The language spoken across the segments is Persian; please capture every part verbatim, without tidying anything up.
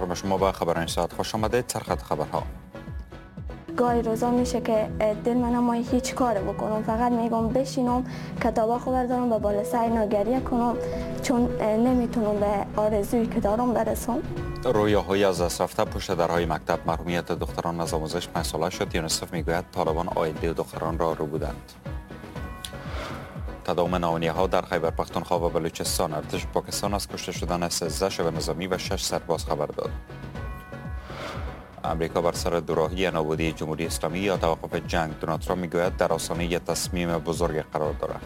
سلام شما به خبر این ساعت خوش آمدید. سرخط خبرها. گاهی روزا میشه که دل من ما هیچ کار بکنم، فقط میگم بشینم کتابا خو بردارم و بالا سر نگریه کنم، چون نمیتونم به آرزویی که دارم برسم. رویاهایی از دست رفته پشت درهای مکتب، محرومیت دختران از آموزش پنج ساله شد. یونیسف میگوید طالبان آینده دختران را رو بودند. تداوم ناامنی‌ها در خیبر پختونخوا و بلوچستان. ارتش پاکستان از کشته شدن سیزده شبه نظامی و شش سرباز خبر داد. امریکا بر سر دوراهی نابودی جمهوری اسلامی یا توقف جنگ. دونالد ترامپ میگوید در آستانه تصمیم بزرگ قرار دارد.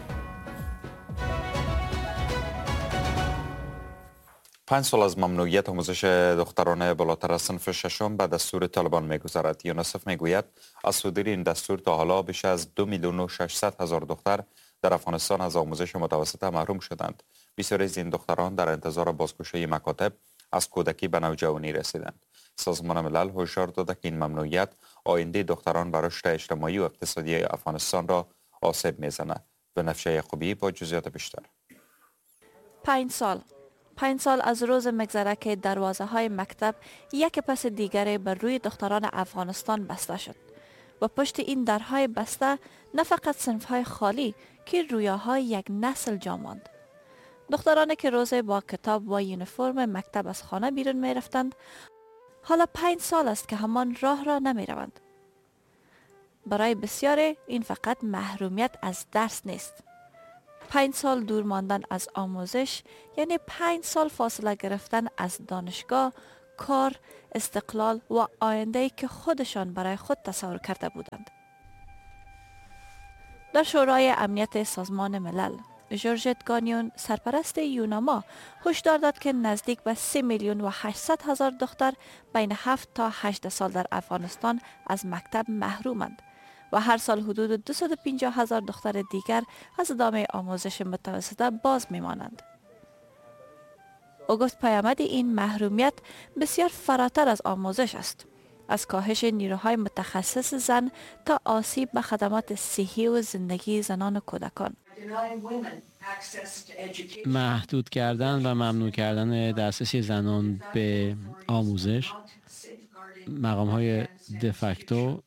پنج سال از ممنوعیت آموزش دختران بالاتر از صنف ششم به دستور طالبان میگذرد. یونیسف میگوید از صدور این دستور تا حالا بیش از دو میلیون و ششصد هزار دختر در افغانستان از آموزش متوسطه محروم شدند. بسیاری از این دختران در انتظار بازگشایی مکاتب از کودکی به نوجوانی رسیدند. سازمان ملل هشدار داده که این ممنوعیت آینده دختران و رشد اجتماعی و اقتصادی افغانستان را آسیب میزند. بنفشه یعقوبی با جزئیات بیشتر. پنج سال پنج سال از روز مگذره که دروازه های مکتب یک پس دیگری بر روی دختران افغانستان بسته شد و پشت این درهای بسته نه فقط صنف های خالی که رویاهای یک نسل جا ماند. دخترانی که روز با کتاب و یونیفرم مکتب از خانه بیرون می رفتند، حالا پنج سال است که همان راه را نمی روند. برای بسیاری این فقط محرومیت از درس نیست. پنج سال دور ماندن از آموزش یعنی پنج سال فاصله گرفتن از دانشگاه، کار، استقلال و آینده‌ای که خودشان برای خود تصور کرده بودند. در شورای امنیت سازمان ملل، جورجت گانیون سرپرست یوناما هشدار داد که نزدیک به سه میلیون و هشتصد هزار دختر بین هفت تا هجده سال در افغانستان از مکتب محرومند و هر سال حدود دویست و پنجاه هزار دختر دیگر از ادامه آموزش متوسطه باز میمانند. او گفت پیامد این محرومیت بسیار فراتر از آموزش است، از کاهش نیروهای متخصص زن تا آسیب به خدمات صحی و زندگی زنان و کودکان. محدود کردن و ممنوع کردن دسترسی زنان به آموزش، مقام‌های دفکتو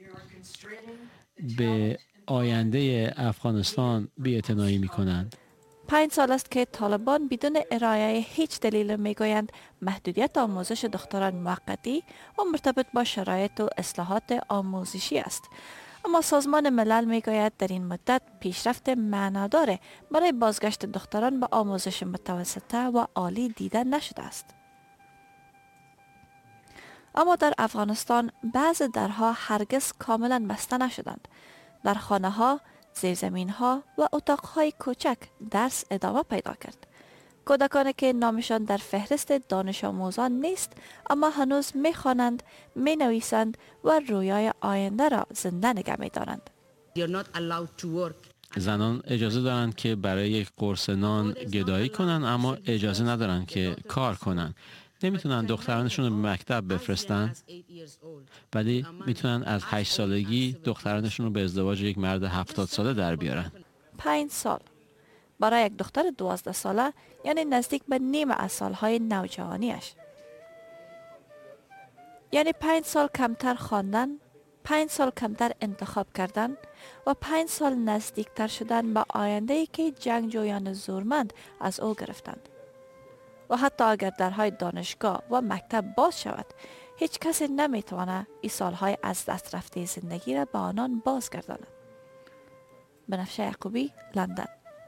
به آینده افغانستان بی‌اعتنایی می‌کنند. پنج سال است که طالبان بدون ارائه هیچ دلیل میگویند محدودیت آموزش دختران موقتی و مرتبط با شرایط و اصلاحات آموزشی است. اما سازمان ملل میگوید در این مدت پیشرفت معنادار برای بازگشت دختران به آموزش متوسطه و عالی دیده نشده است. اما در افغانستان بعض درها هرگز کاملا بسته نشدند. در خانه ها، زیرزمین ها و اتاق های کوچک درس ادامه پیدا کرد. کودکانی که نامشان در فهرست دانش آموزان نیست اما هنوز می خوانند، می نویسند و رویای آینده را زنده نگه می دارند. زنان اجازه دارند که برای یک قرص نان گدایی کنند اما اجازه ندارند که کار کنند. نمیتونن دخترانشون رو به مکتب بفرستن، ولی میتونن از هشت سالگی دخترانشون رو به ازدواج یک مرد هفتاد ساله در بیارن. پنج سال برای یک دختر دوازده ساله یعنی نزدیک به نیم از سالهای نوجوانیش. یعنی پنج سال کمتر خواندن، پنج سال کمتر انتخاب کردن و پنج سال نزدیکتر شدن به آینده‌ای که جنگجویان زورمند از او گرفتند. و حتی اگر درهای دانشگاه و مکتب باز شود، هیچ کسی نمیتواند این سالهای از دست رفته زندگی را به آنان بازگرداند. بنفشه یعقوبی، لندن.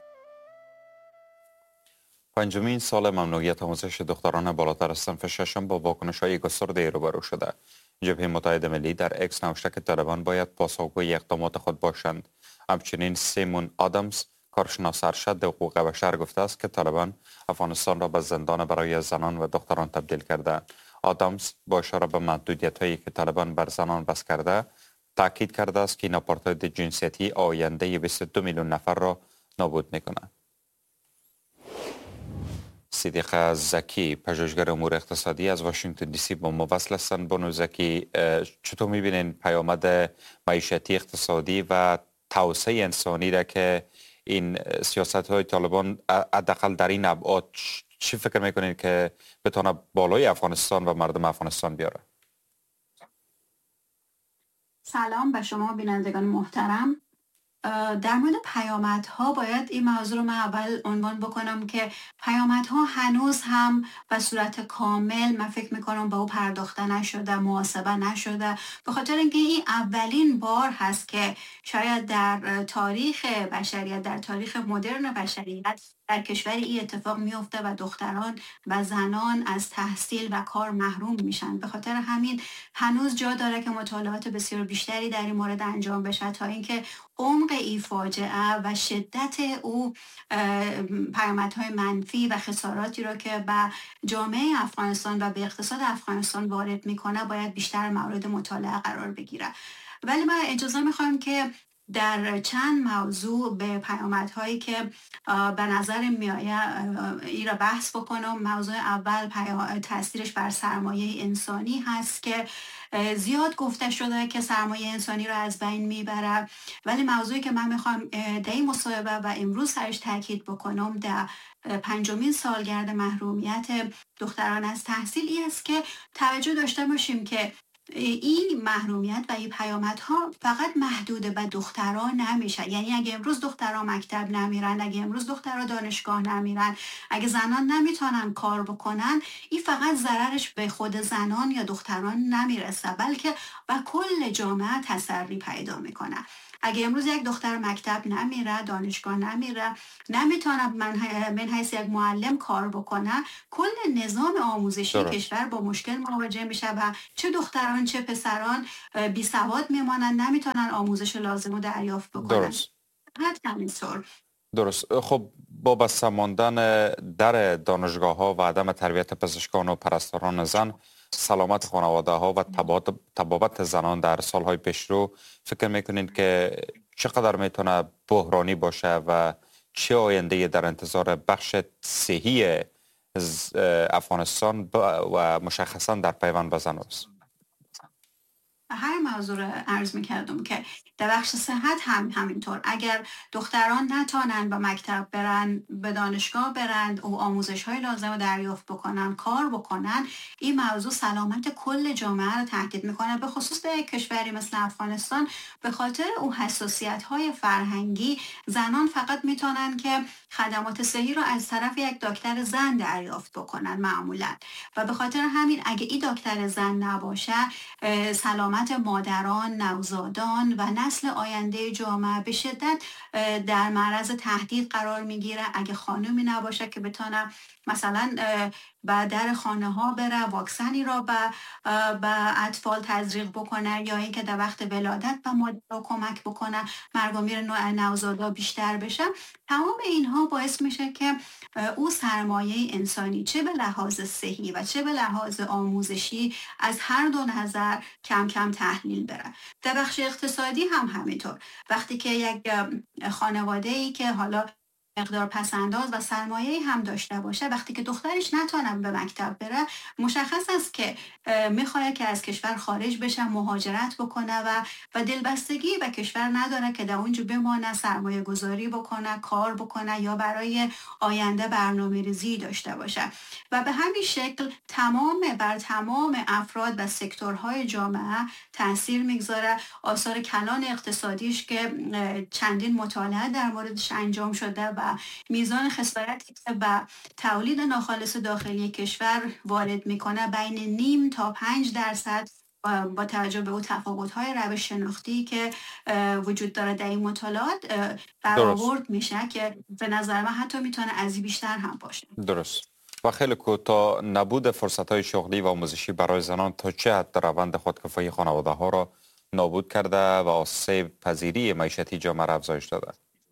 پنجمین سال ممنوعیت آموزش دختران بالاتر از صنف ششم با واکنش‌های گسترده روبرو شده. جبهه متحد ملی در اکس نوشته که طالبان باید پاسخگوی اقدامات خود باشند. همچنین سیمون آدامز، کارشناس ارشد حقوق بشر، گفته است که طالبان افغانستان را به زندان برای زنان و دختران تبدیل کرده. آدامز با اشاره به محدودیت‌هایی که طالبان بر زنان بس کرده، تاکید کرده است که این آپارتاید جنسیتی آینده بیست و دو میلیون نفر را نابود می‌کند. صدیقه زکی، پژوهشگر امور اقتصادی از واشنگتن دی سی با ما وصل هستند. بانو زکی، چطور می‌بینید پیامد معیشتی، اقتصادی و توسعه انسانی را که این سیاست‌های طالبان حداقل در این ابعاد چی فکر میکنید که بتونه بالای افغانستان و مردم افغانستان بیاره؟ سلام به شما بینندگان محترم. در مورد پیامدها باید این موضوع رو من اول عنوان بکنم که پیامدها هنوز هم به صورت کامل من فکر میکنم به او پرداخته نشده، محاسبه نشده، به خاطر اینکه این اولین بار هست که شاید در تاریخ بشریت، در تاریخ مدرن بشریت در کشوری این اتفاق میفته و دختران و زنان از تحصیل و کار محروم میشن. به خاطر همین هنوز جا داره که مطالعات بسیار بیشتری در این مورد انجام بشه تا اینکه عمق این فاجعه و شدت او پیامدهای منفی و خساراتی رو که به جامعه افغانستان و به اقتصاد افغانستان وارد میکنه باید بیشتر مورد مطالعه قرار بگیره. ولی من اجازه میخوام که در چند موضوع به پیامدهایی که به نظر میآید این را بحث بکنم. موضوع اول تاثیرش بر سرمایه انسانی هست که زیاد گفته شده که سرمایه انسانی رو از بین میبره، ولی موضوعی که من میخوام در این مصاحبه و امروز سرش تاکید بکنم در پنجمین سالگرد محرومیت دختران از تحصیل این است که توجه داشته باشیم که این محرومیت و این پیامدها فقط محدود به دختران نمیشه. یعنی اگه امروز دختران مکتب نمیرن، اگه امروز دختران دانشگاه نمیرن، اگه زنان نمیتونن کار بکنن، این فقط ضررش به خود زنان یا دختران نمیرسه، بلکه به کل جامعه تسری پیدا میکنه. اگه امروز یک دختر مکتب نمیره، دانشگاه نمیره، نمیتونه من من حیث یک معلم کار بکنه، کل نظام آموزشی درست. کشور با مشکل مواجه میشه و چه دختران چه پسران بی سواد میمانن، نمیتونن آموزش لازم رو دریافت بکنن. درست. حتی همینطور. درست. خب با بسته ماندن در دانشگاه ها و عدم تربیت پزشکان و پرستاران زن، سلامت خانواده ها و طبابت زنان در سالهای پیشرو، فکر میکنید که چقدر میتونه بحرانی باشه و چه آینده در انتظار بخش صحی افغانستان و مشخصا در پیوند به زن است؟ هر موضوع رو عرض میکردم که در بخش صحت هم همینطور. اگر دختران نتانن به مکتب برن، به دانشگاه برن و آموزش های لازم رو دریافت بکنن، کار بکنن، این موضوع سلامت کل جامعه رو تهدید میکنه. به خصوص در یک کشوری مثل افغانستان به خاطر اون حساسیت های فرهنگی، زنان فقط میتونن که خدمات صحی رو از طرف یک دکتر زن دریافت بکنن معمولا، و به خاطر همین اگه این دکتر زن نباشه، سلامت مادران، نوزادان و نسل آینده جامعه به شدت در معرض تهدید قرار میگیره. اگه خانمی نباشه که بتونه مثلا به در خانه ها بره، واکسنی را به به اطفال تزریق بکنه، یا اینکه در وقت ولادت به مادرها کمک بکنه مرگ و میر نوزادا بیشتر بشه، تمام اینها باعث میشه که او سرمایه انسانی چه به لحاظ صحی و چه به لحاظ آموزشی از هر دو نظر کم کم تحلیل بره. در بخش اقتصادی هم همینطور. وقتی که یک خانواده‌ای که حالا مقدار پسنداز و سرمایه هم داشته باشه، وقتی که دخترش نتونه به مکتب بره، مشخص است که میخواد که از کشور خارج بشه، مهاجرت بکنه و و دلبستگی به کشور نداره که در اونجا بمانه، سرمایه گذاری بکنه، کار بکنه یا برای آینده برنامه ریزی داشته باشه. و به همین شکل تمام بر تمام افراد و سکتورهای جامعه تاثیر میگذاره. آثار کلان اقتصادیش که چندین مطالعه در موردش انجام شده و میزان خسارتی که به تولید ناخالص داخلی کشور وارد میکنه بین نیم تا پنج درصد، با توجه به اون تفاوت‌های روش شناختی که وجود داره در این مطالعات برآورد میشه که به نظر من حتی میتونه از این بیشتر هم باشه. درست. و خیلی کوتاه، نبود فرصت‌های شغلی و آموزشی برای زنان تا چه حد روند خودکفایی خانواده‌ها را نابود کرده و آسیب پذیری معیشتی جامعه را افزایش داده؟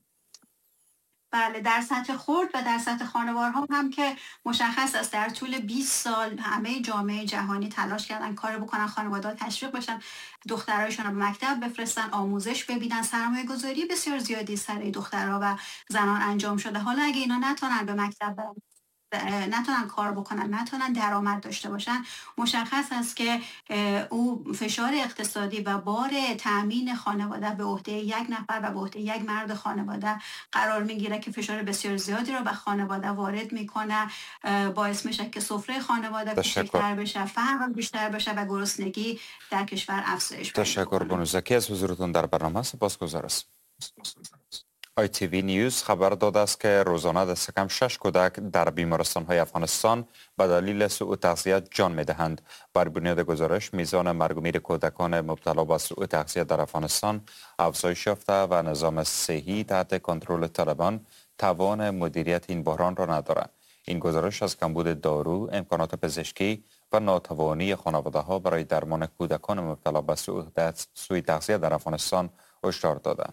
بله، در سطح خرد و در سطح خانوارها هم که مشخص است در طول بیست سال همه جامعه جهانی تلاش کردن کار بکنن، خانواده‌ها تشویق بشن، دخترایشون رو به مکتب بفرستن، آموزش ببینن، سرمایه گذاری بسیار زیادی سر دخترها و زنان انجام شده. حالا اگه اینا نتونن به مکتب برن، نتونن کار بکنن، نتونن درآمد داشته باشن، مشخص است که او فشار اقتصادی و بار تأمین خانواده به عهده یک نفر و به عهده یک مرد خانواده قرار میگیره که فشار بسیار زیادی رو به خانواده وارد میکنه، باعث میشه که سفره خانواده کوچکتر بشه، فقر بیشتر بشه و گرسنگی در کشور افزایش پیدا کنه. تشکر بانوزکی از حضورتون در برنامه. سپاسگزارم. آی تی وی نیوز خبر داده است که روزانه دست کم شش کودک در بیمارستان‌های افغانستان به دلیل سوء تغذیه جان می‌دهند. بر بنیاد گزارش میزان مرگ و میر کودکان مبتلا به سوء تغذیه در افغانستان افزایش یافته و نظام صحی تحت کنترل طالبان توان مدیریت این بحران را ندارد. این گزارش از کمبود دارو، امکانات پزشکی و ناتوانی خانواده‌ها برای درمان کودکان مبتلا به سوء تغذیه در افغانستان هشدار داده.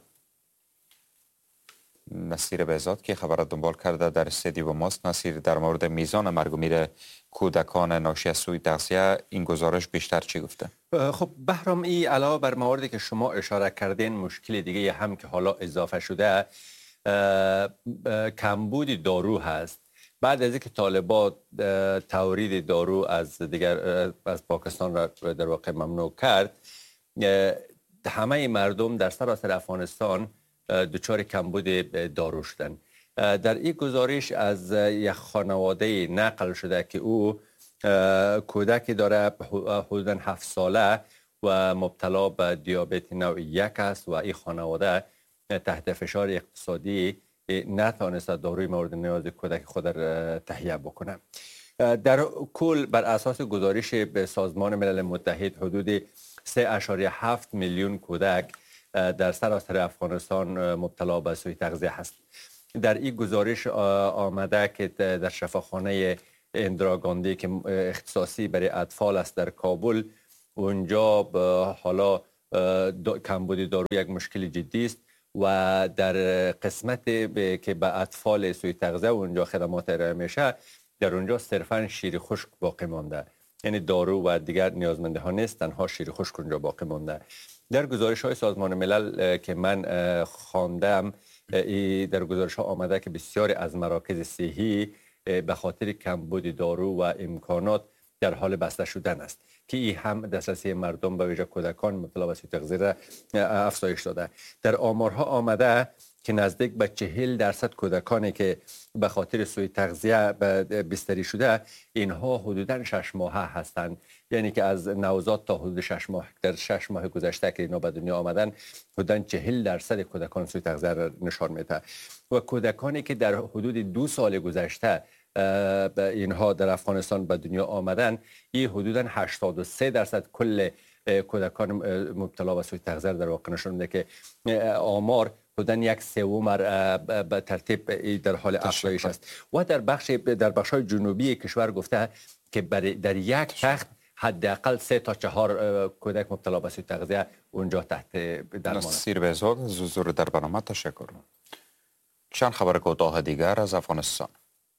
نصیر بهزاد که خبر دنبال کرده در استودیو ماست. نصیر، در مورد میزان مرگ و میر کودکان ناشی از سوء تغذیه این گزارش بیشتر چی گفته؟ خب بهرام، ای علاوه بر مواردی که شما اشاره کردین، مشکل دیگه هم که حالا اضافه شده کمبود دارو هست. بعد از اینکه طالبان تورید دارو از دیگر از پاکستان را در واقع ممنوع کرد، همه مردم در سراسر افغانستان دچار کمبود دارو شدن. در این گزارش از یک خانواده نقل شده که او کودکی داره حدوداً هفت ساله و مبتلا به دیابت نوع یک است و این خانواده تحت فشار اقتصادی نتوانست داروی مورد نیاز کودک خود را تهیه بکنه. در کل بر اساس گزارش به سازمان ملل متحد حدود سه اشاریه هفت میلیون کودک در سراسر افغانستان مبتلا به سوء تغذیه هست. در این گزارش آمده که در شفاخانه اندرا گاندی که اختصاصی برای اطفال است در کابل، اونجا حالا کمبود دارو یک مشکل جدی است و در قسمت که به اطفال سوء تغذیه اونجا خدمات ارائه میشه، در اونجا صرفا شیر خشک باقی مانده، یعنی دارو و دیگر نیازمنده ها نیست، تنها شیر خشک اونجا باقی مانده. در گزارش های سازمان ملل که من خواندم، در گزارش ها آمده که بسیاری از مراکز صحی به خاطر کمبود دارو و امکانات در حال بسته شدن است که این هم دسترسی مردم به ویژه کودکان مبتلا به سوء تغذیه را افزایش داده. در آمارها آمده که نزدیک به چهل درصد کودکانی که به خاطر سوء تغذیه بستری شده، اینها حدوداً شش ماهه هستند، یعنی که از نوزاد تا حدود شش ماه، در شش ماه گذشته که اینا به دنیا آمدن، حدوداً چهل درصد کودکان سوء تغذیه را نشان میده و کودکانی که در حدود دو سال گذشته اینها در افغانستان به دنیا آمدن، این حدوداً هشتاد و سه درصد کل کودکان مبتلا به سوء تغذیه در واقع نشان میده که آمار حدوداً یک سوم به ترتیب در حال افزایش است. و در بخش در بخش‌های جنوبی کشور گفته که در یک تخت حداقل سه تا چهار کودک مبتلا به سوء تغذیه اونجا تحت درمان است. نصیر بهزاد از حضور در برنامه تشکر. چند خبر کوتاه دیگر از افغانستان.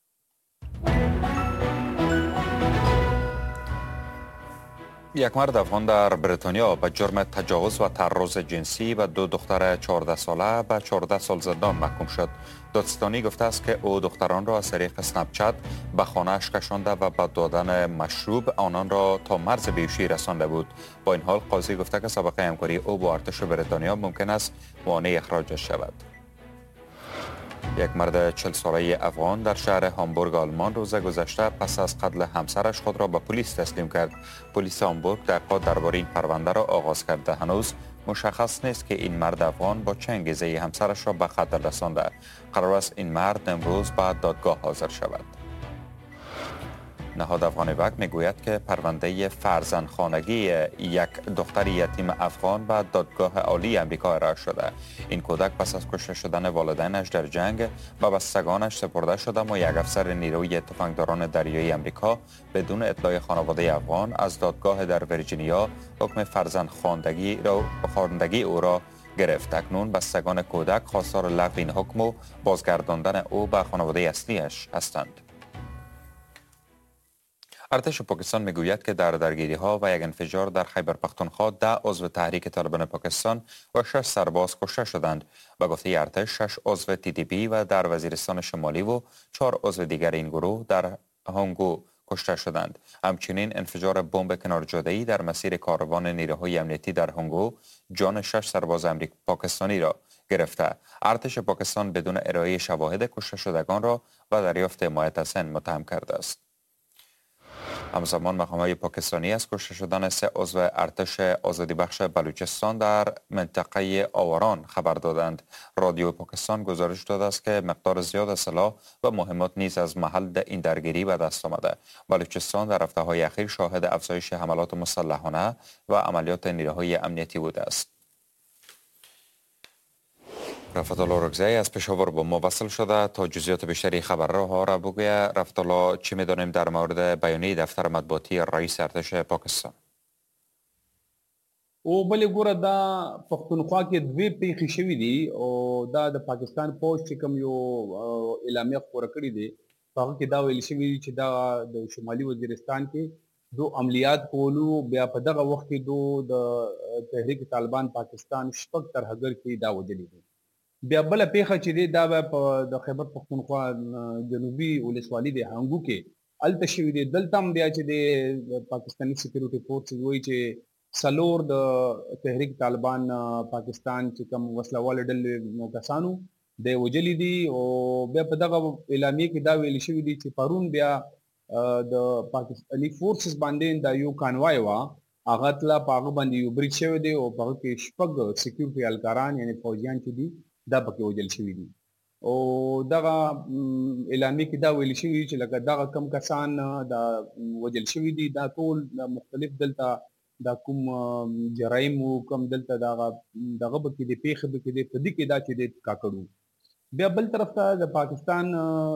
یک مرد افغان در بریتانیا به جرم تجاوز و تعرض جنسی و دو دختر چهارده ساله به چهارده سال زندان محکوم شد. دادستانی گفته است که او دختران را از طریق اسنپ چت به خانه‌اش کشانده و با دادن مشروب آنان را تا مرز بیهوشی رسانده بود. با این حال قاضی گفته که سابقه همکاری او با ارتش بریتانیا ممکن است مانع اخراجش شود. یک مرد چهل ساله افغان در شهر هامبورگ آلمان روز گذشته پس از قتل همسرش خود را به پلیس تسلیم کرد. پلیس هامبورگ تحقیقات درباره این پرونده را آغاز کرده. هنوز مشخص نیست که این مرد افغان با چه انگیزه‌ای همسرش را به قتل رسانده. قرار است این مرد امروز به دادگاه حاضر شود. نهاد افغان وقت میگوید که پرونده فرزندخوانگی یک دختر یتیم افغان به دادگاه عالی امریکا ارائه شده. این کودک پس از کشته شدن والدینش در جنگ به بستگانش سپرده شده، اما یک افسر نیروی تفنگداران دریایی امریکا بدون اطلاع خانواده افغان از دادگاه در ویرجینیا حکم فرزندخواندگی را خواندگی او را گرفت. اکنون بستگان کودک خواستار لغو این حکم و بازگرداندن او به خانواده اصلیش هستند. ارتش پاکستان میگوید که در درگیری‌ها و یک انفجار در خیبر پختونخوا ده عضو تحریک طالبان پاکستان و شش سرباز کشته شدند. به گفته ارتش شش عضو تی دی پی و در وزیرستان شمالی و چهار عضو دیگر این گروه در هنگو کشته شدند. همچنین انفجار بمب کنارجاده‌ای در مسیر کاروان نیروهای امنیتی در هنگو جان شش سرباز امریکا پاکستانی را گرفته. ارتش پاکستان بدون ارائه شواهد کشته شدگان را و دریافت حمایت از هند متهم کرده است. همزمان مقام‌های پاکستانی از کشته شدن سه عضو ارتش آزادی بخش بلوچستان در منطقه آوران خبر دادند. رادیو پاکستان گزارش داده است که مقدار زیاد سلاح و مهمات نیز از محل این درگیری به دست آمده. بلوچستان در هفته‌های اخیر شاهد افزایش حملات مسلحانه و عملیات نیروهای امنیتی بوده است. رفت الله رکزی از پشاور با ما وصل شده تا جزئیات بیشتری خبرها را بگوید. رفت الله، چی می‌دانیم در مورد بیانیه دفتر مطبوعاتی رئیس ارتش پاکستان؟ او بلې ګوره دا پښتونخوا کې دوی پیښې شوي دي او دا د پاکستان پوج چې کوم یو اعلامیه خپره کړې دي په هغه کې دا ویل شوي دي چې دا د شمالي وزیرستان کې دو عملیات کولو، بیا په دغه وخت کې دو د تحریک طالبان پاکستان شپږ ترهګر کې دا وجلي دي. بیا بل پیښه چې دی دا په د خیبر پختونخوا جنوبي ولسوالۍ د هنګو کې الته شوي دي. دلته هم بیا چې د پاکستاني سکیورټي فورسز وایي چې څلور د تحریک طالبان پاکستان چې کوم وسلواله ډلې کسانو د وجلي دي او بیا په دغه اعلامیه کې دا ویل شوي دي چې پرون بیا د پاکستاني فورسز باندې دا یو کانوای وه هغه تله په هغه باندې یو بریډ شوی دی او په هغه کې شپږ سکیورټي اهلکاران یعنې فوجیان چې دي دا پکې وجل شوي دي او دغه اعلامیه کې دا ویل شوي چې لکه دغه کم کسان دا وجل شوي دي دا ټول مختلف دلته دا کوم جرایم کوم دلته دغه دغه به کې د پیښې به کې د په دې کې دا چې د کاکړو. بیا بل طرف ته د پاکستان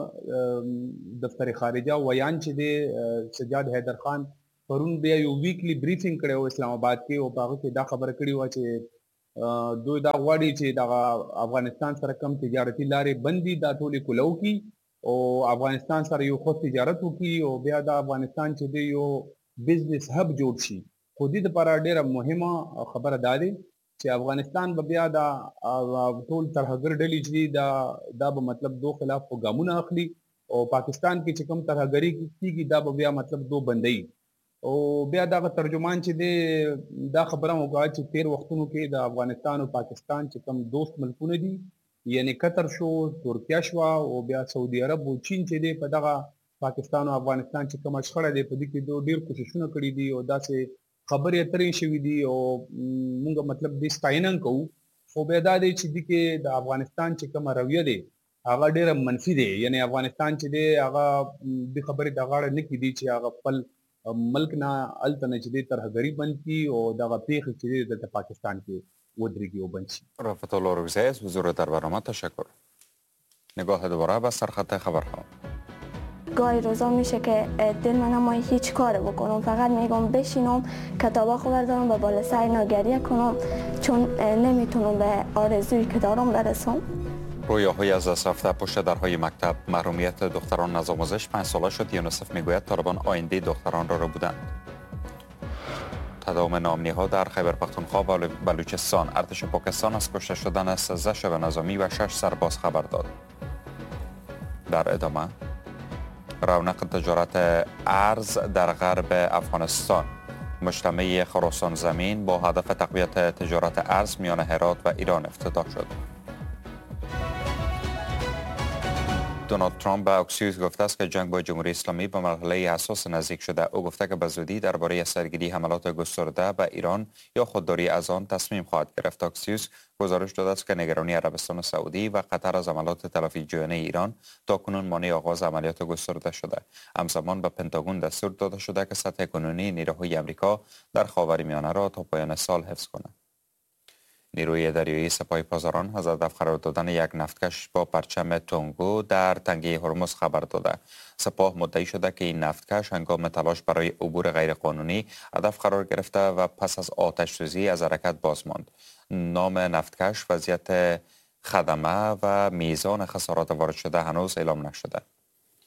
دفتر خارجه ویان چې د سجاد حیدر خان پرون بیا یو ویکلی بریفینګ کړی و اسلام آباد کې او په هغه کې دا خبره کړې وه چې دوی دا غواړي چې دغه افغانستان سره کم تجارتي لارې بندي دا ټولې کولو کی او افغانستان سره یو خو تجارت وکړي او بیا د افغانستان چې دی یو بزنس هب جوړ شي. خو دې لپاره ډېره مهمه خبره دا دی چې افغانستان به بیا دا ټول ترهګر ډلې چې دي دا دا به مطلب دو خلاف ګامونه اخلي او پاکستان کې چې کوم ترهګري کېږي دا به بیا مطلب دو بندوي او بیا دغه ترجمان چې دی دا خبره وکړه چې تیر وختونو کې د افغانستان او پاکستان چې کوم دوست ملکونه دي یعنی قطر شو، ترکیه شو او بیا سعودي عرب او چین چې دی په دغه پاکستان او افغانستان چې کوم شخړه دی په دې کې دوه ډیر کوششونه کړي دي او داسې خبرې اترې شوي دي او موږ مطلب دې ستاینه کوو. خو بیا دا دی چې دې کې د افغانستان چې کومه رویه دی هغه ډیره منفي دی، یعنی افغانستان چې دی هغه دې خبرې د غاړه نه کیدي چې هغه خپل ملک نه الته نه چې دی ترهګري بند کړي او دغه پیښې چې دی د پاکستان کې ودرېږي او بند شي. رفت الله رکزی از حضور در برنامه تشکر. نگاه دوباره به سرخط خبرها. گاهی روزا میشه که دل من نمایی هیچ کار بکنم، فقط میگم بشینم کتابا خو بردارم و بالا سر ناگریه کنم چون نمیتونم به آرزویی که دارم برسم. رویاهای از دست رفته پشت درهای مکتب، محرومیت دختران از آموزش پنج ساله شد. یونیسف میگوید طالبان آینده دختران را رو بودند. تداوم ناامنی‌ها در خیبر پختونخوا و بلوچستان. ارتش پاکستان از کشته شدن سیزده شبه نظامی و شش سرباز خبر داد. در ادامه رونق تجارت ارز در غرب افغانستان. مجتمع خراسان زمین با هدف تقویت تجارت ارز میان هرات و ایران افتتاح شد. دونالد ترامپ به اکسیوس گفته است که جنگ با جمهوری اسلامی به مرحله حساس نزدیک شده. او گفته که به زودی درباره سرگیری حملات گسترده به ایران یا خودداری از آن تصمیم خواهد گرفت. اکسیوس گزارش داده است که نگرانی عربستان سعودی و قطر از عملات تلافی جویانه ایران تاکنون مانع آغاز عملیات گسترده شده. همزمان به پنتاگون دستور داده شده که سطح کنونی نیروهای آمریکا در خاورمیانه را تا پایان سال حفظ کند. نیروی دریایی سپاه پاسداران از هدف قرار دادن یک نفتکش با پرچم تونگو در تنگه هرمز خبر داده. سپاه مدعی شده که این نفتکش هنگام تلاش برای عبور غیرقانونی هدف قرار گرفته و پس از آتش سوزی از حرکت باز ماند. نام نفتکش، وضعیت خدمه و میزان خسارات وارد شده هنوز اعلام نشده.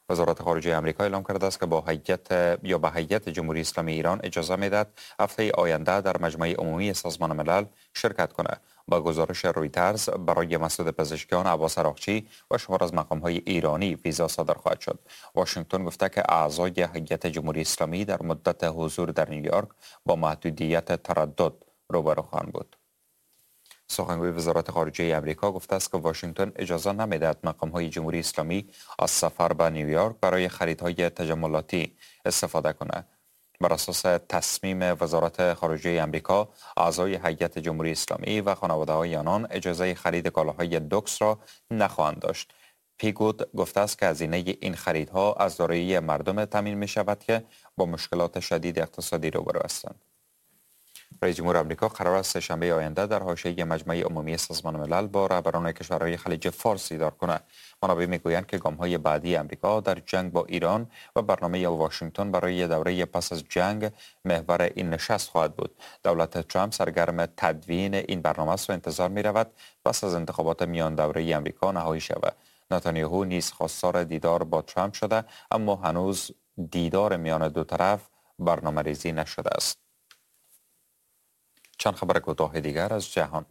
وزارت خارجه آمریکا اعلام کرده است که با هیئت یا به هیئت جمهوری اسلامی ایران اجازه میدهد هفته آینده در مجمع عمومی سازمان ملل شرکت کند. با گزارش رویترز برای مسعود پزشکیان، عباس عراقچی و شمار از مقام‌های ایرانی ویزا صادر خواهد شد. واشنگتن گفته که اعضای هیئت جمهوری اسلامی در مدت حضور در نیویورک با محدودیت تردد روبرو خواهند بود. سخنگوی وزارت خارجه آمریکا گفته است که واشنگتن اجازه نمیدهد مقام‌های جمهوری اسلامی از سفر به نیویورک برای خریدهای تجملاتی استفاده کنند. بر اساس تصمیم وزارت خارجه آمریکا، اعضای هیئت جمهوری اسلامی و خانواده‌های آنان اجازه خرید کالاهای لوکس را نخواهند داشت. پیگود گفته است که هزینه این خریدها از دارایی مردم تامین می شود که با مشکلات شدید اقتصادی روبرو هستند. رئیس جمهور آمریکا قرار است سه‌شنبه آینده در حاشیه مجمع عمومی سازمان ملل با رهبران کشورهای خلیج فارس دیدار کند. منابع میگویند که گام‌های بعدی آمریکا در جنگ با ایران و برنامه واشنگتن برای دوره پس از جنگ محور این نشست خواهد بود. دولت ترامپ سرگرم تدوین این برنامه است و انتظار می‌رود پس از انتخابات میان دوره آمریکا نهایی شود. نتانیاهو نیز خواستار دیدار با ترامپ شده، اما هنوز دیدار میان دو طرف برنامه‌ریزی نشده است. چند خبر کوتاه دیگر از جهان.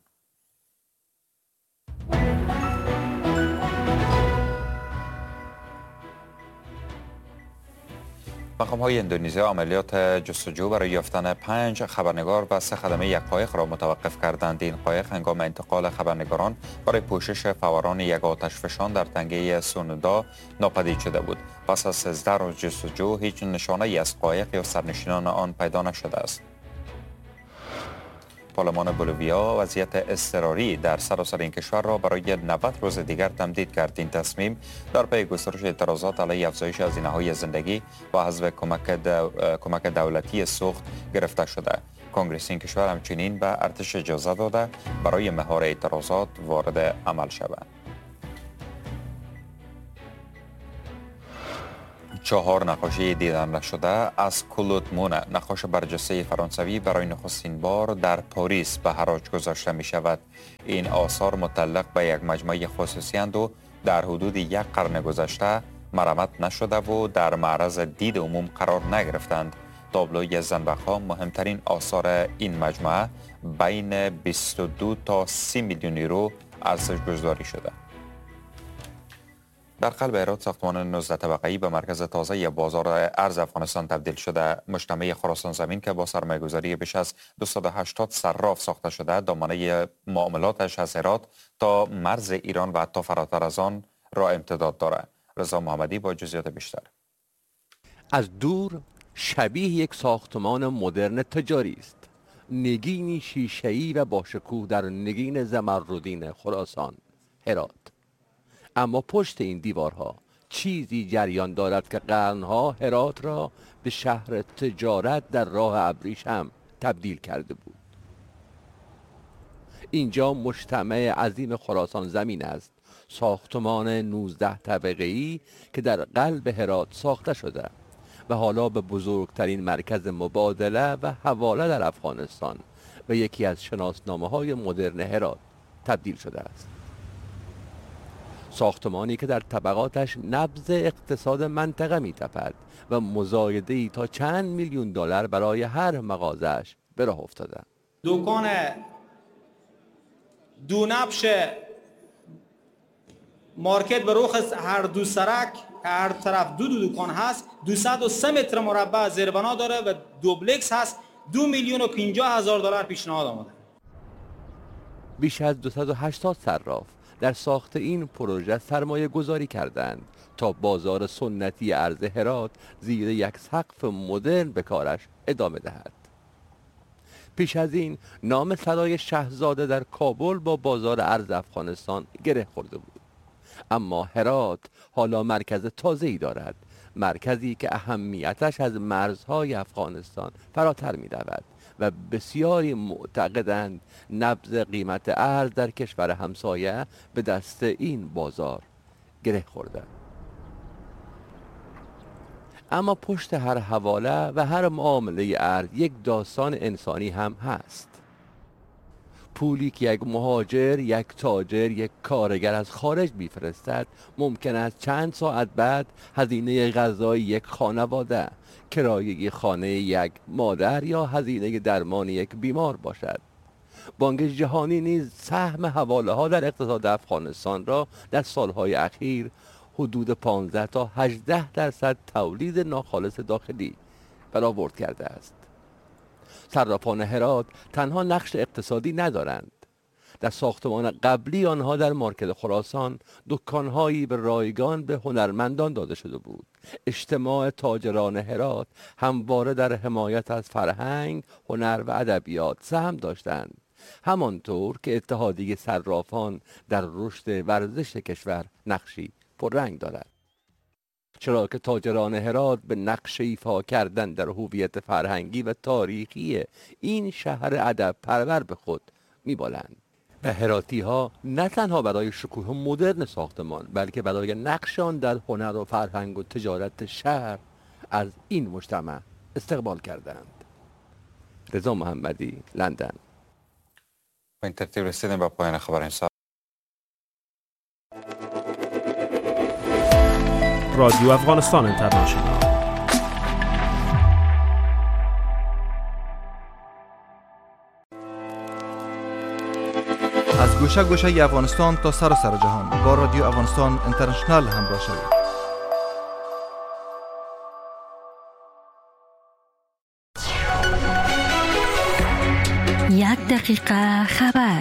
مقام‌های اندونزیا عملیات جستجو برای یافتن پنج خبرنگار و سه خدمه یک قایق را متوقف کردند. این قایق هنگام انتقال خبرنگاران برای پوشش فوران یک آتشفشان در تنگه سونودا ناپدید شده بود. پس از سیزده روز جستجو هیچ نشانه‌ای از قایق یا سرنشینان آن پیدا نشده است. پارلمان بولیویا وضعیت اضطراری در سراسر این کشور را برای نود روز دیگر تمدید کرد. این تصمیم در پی گسترش اعتراضات علیه افزایش هزینه‌های زندگی و حذف کمک دو... کمک دولتی سوخت گرفته شده. کنگره این کشور همچنین به ارتش اجازه داده برای مهار اعتراضات وارد عمل شود. چهار نقاشی دیدن نشده از کلود مونه، نقاش برجسته فرانسوی، برای نخستین بار در پاریس به حراج گذاشته می شود. این آثار متعلق به یک مجموعه خصوصی اند و در حدود یک قرن گذشته مرمت نشده و در معرض دید عموم قرار نگرفتند. تابلوی زنبق‌ها مهمترین آثار این مجموعه بین بیست و دو تا سی میلیون یورو ارزش گذاری شده. در قلب هرات ساختمان نوزده طبقه‌ای به مرکز تازه بازار ارز افغانستان تبدیل شده. مجتمع خراسان زمین که با سرمایه‌گذاری بیش از دویست و هشتاد صراف ساخته شده، دامنه معاملاتش از هرات تا مرز ایران و حتی فراتر از آن را امتداد دارد. رضا محمدی با جزئیات بیشتر. از دور شبیه یک ساختمان مدرن تجاری است. نگینی شیشه‌ای و با شکوه در نگین زمرودین خراسان، هرات. اما پشت این دیوارها چیزی جریان دارد که قرنها هرات را به شهر تجارت در راه ابریشم تبدیل کرده بود. اینجا مجتمع عظیم خراسان زمین است، ساختمان نوزده طبقه‌ای که در قلب هرات ساخته شده و حالا به بزرگترین مرکز مبادله و حواله در افغانستان و یکی از شناسنامه‌های مدرن هرات تبدیل شده است. ساختمانی که در طبقاتش نبض اقتصاد منطقه می تپد و مزایده‌ای تا چند میلیون دلار برای هر مغازه‌اش به راه افتاده. دکان دو نبش مارکت به رخ هر دو سرک هر طرف دو دو دکان هست، دویست و سه متر مربع زیربنا داره و دوبلکس هست. دو میلیون و پنجاه هزار دلار پیشنهاد آمده. بیش از دویست و هشتاد صراف در ساخت این پروژه سرمایه گذاری کردند تا بازار سنتی ارز هرات زیر یک سقف مدرن به کارش ادامه دهد. پیش از این نام صدای شهزاده در کابل با بازار ارز افغانستان گره خورده بود. اما هرات حالا مرکز تازه‌ای دارد، مرکزی که اهمیتش از مرزهای افغانستان فراتر می رود و بسیاری معتقدند نبض قیمت ارز در کشور همسایه به دست این بازار گره خورده. اما پشت هر حواله و هر معامله ارز یک داستان انسانی هم هست. پولی که یک مهاجر، یک تاجر، یک کارگر از خارج میفرستد ممکن است چند ساعت بعد هزینه غذای یک خانواده، کرایه خانه یک مادر یا هزینه درمان یک بیمار باشد. بانک جهانی نیز سهم حواله ها در اقتصاد افغانستان را در سالهای اخیر حدود پانزده تا هجده درصد تولید ناخالص داخلی برآورد کرده است. صرافان هرات تنها نقش اقتصادی ندارند. در ساختمان قبلی آنها در مارکت خراسان دکانهایی به رایگان به هنرمندان داده شده بود. اجتماع تاجران هرات همواره در حمایت از فرهنگ، هنر و ادبیات سهم داشتند، همانطور که اتحادیه صرافان در رشد ورزش کشور نقشی پررنگ دارد. چرا که تاجران هرات به نقش ایفا کردن در هویت فرهنگی و تاریخی این شهر ادب پرور به خود می‌بالند. هراتی ها نه تنها برای شکوه مدرن ساختمان بلکه برای نقش آن در هنر و فرهنگ و تجارت شهر از این مجتمع استقبال کردند. رضا محمدی، لندن. با این ترتیب رسیدیم به پایان خبر این ساعت. رادیو افغانستان اینترنشنال. از گوشه گوشه افغانستان تا سراسر جهان با رادیو افغانستان اینترنشنال همراه شوید. یک دقیقه خبر.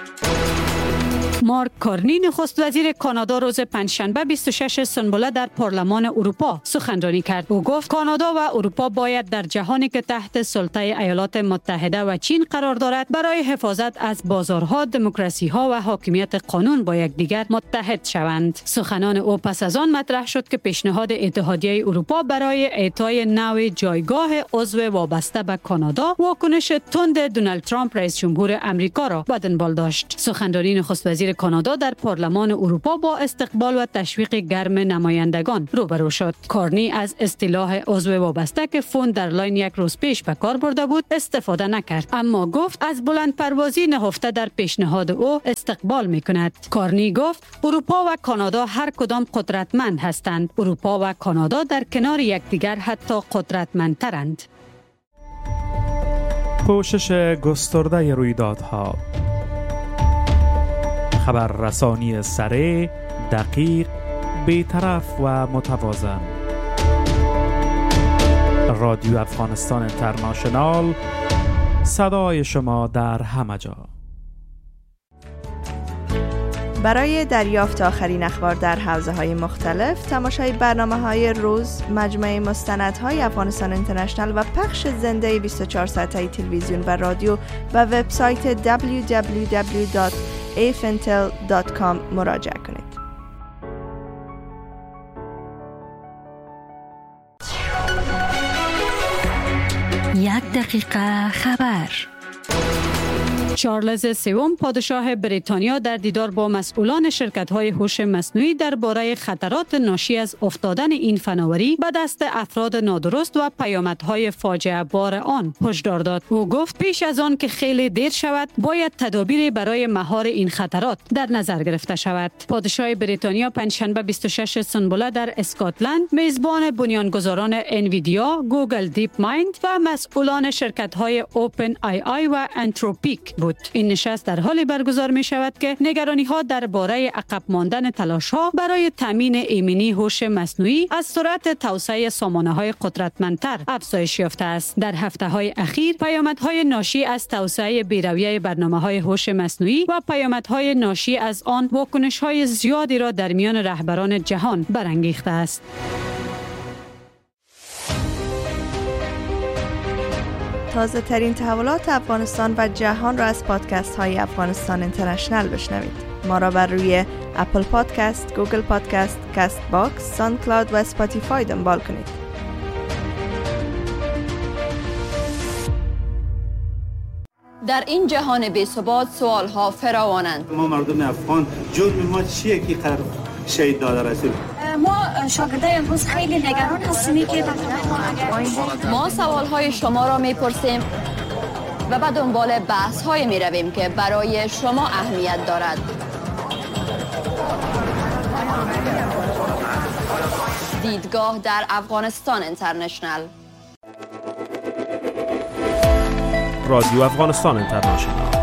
مارک کارنی نخست وزیر کانادا روز پنجشنبه بیست و شش سنبله در پارلمان اروپا سخنرانی کرد. او گفت کانادا و اروپا باید در جهانی که تحت سلطه ایالات متحده و چین قرار دارد برای حفاظت از بازارها، دموکراسی ها و حاکمیت قانون با یکدیگر متحد شوند. سخنان او پس از آن مطرح شد که پیشنهاد اتحادیه اروپا برای اعطای نوع جایگاه عضو وابسته به کانادا واکنش تند دونالد ترامپ رئیس جمهور امریکا را به دنبال داشت. سخنرانی نخست وزیر کانادا در پارلمان اروپا با استقبال و تشویق گرم نمایندگان روبرو شد. کارنی از اصطلاح عضو وابسته که فون در لاین یک روز پیش به کار برده بود استفاده نکرد، اما گفت از بلند پروازی نهفته در پیشنهاد او استقبال می کند. کارنی گفت اروپا و کانادا هر کدام قدرتمند هستند. اروپا و کانادا در کنار یکدیگر حتی قدرتمندترند. پوشش گسترده رویدادها، خبررسانی سریع، دقیق، بی‌طرف و متوازن. رادیو افغانستان اینترنشنال، صدای شما در همه جا. برای دریافت آخرین اخبار در حوزه‌های مختلف، تماشای برنامه‌های روز، مجموعه مستندهای افغانستان اینترنشنال و پخش زنده بیست و چهار ساعته تلویزیون و رادیو و وبسایت دبلیو دبلیو دبلیو دات ای اف ان تی ال دات کام مراجعه کنید. یک دقیقه خبر. چارلز سوم پادشاه بریتانیا در دیدار با مسئولان شرکت‌های هوش مصنوعی درباره خطرات ناشی از افتادن این فناوری به دست افراد نادرست و پیامدهای فاجعه بار آن هشدار داد. او گفت پیش از آن که خیلی دیر شود باید تدابیری برای مهار این خطرات در نظر گرفته شود. پادشاه بریتانیا پنجشنبه بیست و شش سنبله در اسکاتلند میزبان بنیانگذاران انویدیا، گوگل دیپ مایند و مسئولان شرکت‌های اوپن آی آی و انتروپیک بود. این نشست در حالی برگزار می شود که نگرانی ها درباره عقب ماندن تلاش ها برای تامین ایمنی هوش مصنوعی از سرعت توسعه سامانه های قدرتمندتر افزایش یافته است. در هفته های اخیر پیامدهای ناشی از توسعه بی‌رویه برنامه‌های هوش مصنوعی و پیامدهای ناشی از آن واکنش های زیادی را در میان رهبران جهان برانگیخته است. تازه ترین تحولات افغانستان و جهان را از پادکست های افغانستان اینترنشنال بشنوید. ما را بر روی اپل پادکست، گوگل پادکست، کست باکس، ساوند کلاود و اسپاتیفای دنبال کنید. در این جهان بی ثبات سوال ها فراوانند. ما مردم افغان جرم ما چیه که قرار شهید داده رسول؟ ما شاگردای امروز خیلی نگران هستیم که ما سوال های شما را میپرسیم و به دنبال بحث های می رویم که برای شما اهمیت دارد. دیدگاه در افغانستان اینترنشنل. رادیو افغانستان اینترنشنال